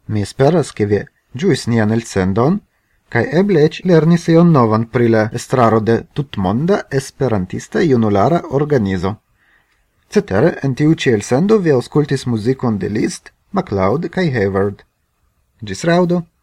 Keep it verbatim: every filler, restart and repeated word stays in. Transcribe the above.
Mi esperas che vi giuis nian el sendon, kai eble ec lernis ion novan pri la estraro de tutmonda esperantista junulara organizo. Cetere, en tiu ci el sendo vi auscultis musicon de Liszt, MacLeod kai Hayward. Gis raudo!